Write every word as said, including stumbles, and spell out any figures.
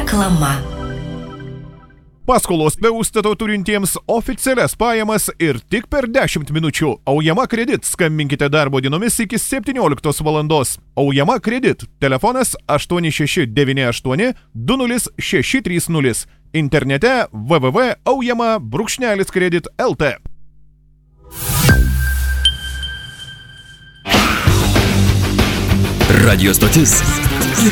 Reklama. Paskolos be užstato turintiems oficialias pajamas ir tik per dešimt minučių. Aujama Kredit. Skambinkite darbo dienomis iki septynioliktos valandos. Aujama Kredit. Telefonas aštuoni šeši devyni aštuoni du nulis šeši trys nulis. Internete w w w taškas aujama brūkšnelis kredit taškas l t. Radio stotis